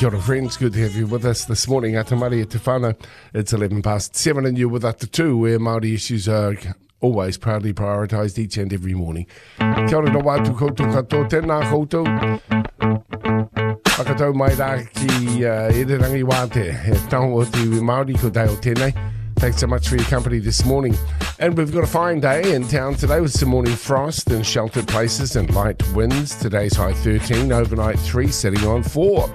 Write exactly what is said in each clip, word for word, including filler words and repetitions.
Kia ora friends, good to have you with us this morning. Atamari e te whānau. It's eleven past seven and you're with us to two, where Māori issues are always proudly prioritised each and every morning. Kia ora no wātu koutou katoa, tēnā koutou. Whakatau mai rā ki uh, Irirangi Wāte, he tau o te iwi Māori ko deo tēnei. Thanks so much for your company this morning. And we've got a fine day in town today with some morning frost in sheltered places and light winds. Today's high thirteen, overnight three, setting on four.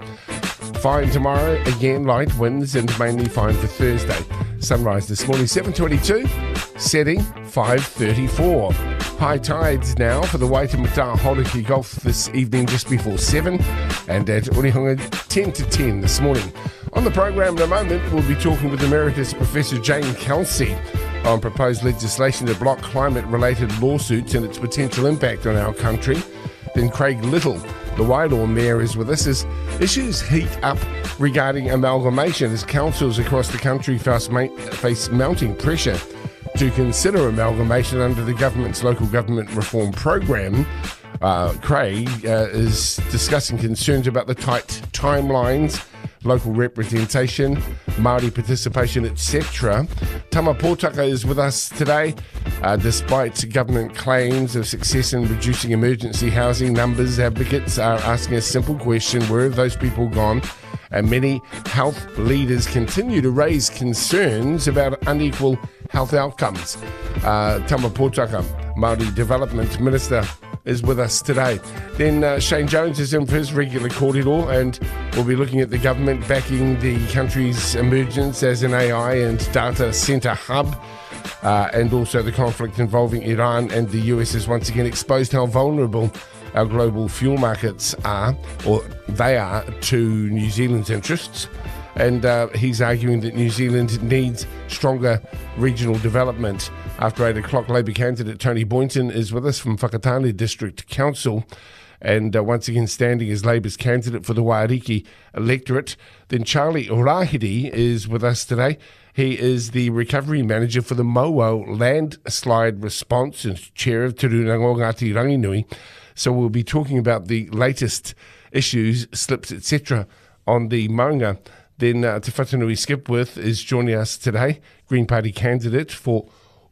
Fine tomorrow, again light winds and mainly fine for Thursday. Sunrise this morning seven twenty-two, setting five thirty-four. High tides now for the Waitemata Hauraki Golf this evening just before seven, and at Orihanga ten to ten this morning. On the program in a moment, we'll be talking with Emeritus Professor Jane Kelsey on proposed legislation to block climate-related lawsuits and its potential impact on our country. Then Craig Little, the Wairoa Mayor, is with us as issues heat up regarding amalgamation as councils across the country face, face mounting pressure to consider amalgamation under the government's local government reform program. Uh, Craig uh, is discussing concerns about the tight timelines, local representation, Māori participation, et cetera. Tama Pōtaka is with us today. Uh, despite government claims of success in reducing emergency housing numbers, advocates are asking a simple question: where have those people gone? And many health leaders continue to raise concerns about unequal health outcomes. Uh, Tama Pōtaka, Māori Development Minister, is with us today. Then uh, Shane Jones is in for his regular kōrero, and we'll be looking at the government backing the country's emergence as an A I and data centre hub, uh, and also the conflict involving Iran and the U S has once again exposed how vulnerable our global fuel markets are, or they are, to New Zealand's interests. And uh, he's arguing that New Zealand needs stronger regional development. After eight o'clock, Labour candidate Tony Boynton is with us from Whakatane District Council, and uh, once again standing as Labour's candidate for the Waiariki electorate. Then Charlie Orahiri is with us today. He is the recovery manager for the Mowo landslide response and chair of Te Rūrango Ngāti Ranginui. So we'll be talking about the latest issues, slips, et cetera on the maunga. Then uh, Te Whatanui Skipworth is joining us today, Green Party candidate for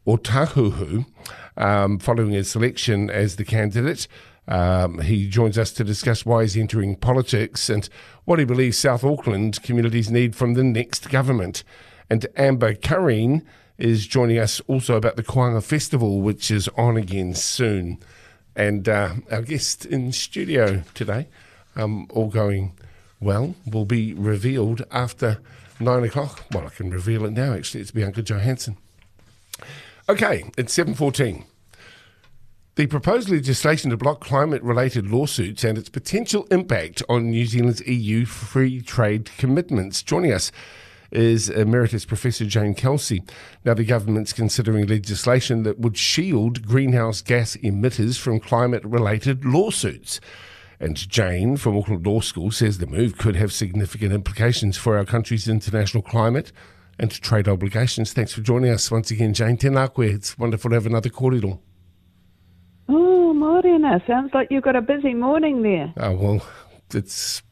Otahuhu, um, following his selection as the candidate. Um, he joins us to discuss why he's entering politics and what he believes South Auckland communities need from the next government. And Amber Kareen is joining us also about the Koanga Festival, which is on again soon. And uh, our guest in studio today, um, all going well, will be revealed after nine o'clock. Well, I can reveal it now, actually. It's Bianca Johansson. Okay, it's seven fourteen. The proposed legislation to block climate-related lawsuits and its potential impact on New Zealand's E U free trade commitments. Joining us is Emeritus Professor Jane Kelsey. Now, the government's considering legislation that would shield greenhouse gas emitters from climate-related lawsuits. And Jane from Auckland Law School says the move could have significant implications for our country's international climate and trade obligations. Thanks for joining us once again, Jane. Tēnā koe. It's wonderful to have another kōrero. Oh, morena. Sounds like you've got a busy morning there. Oh, well, it's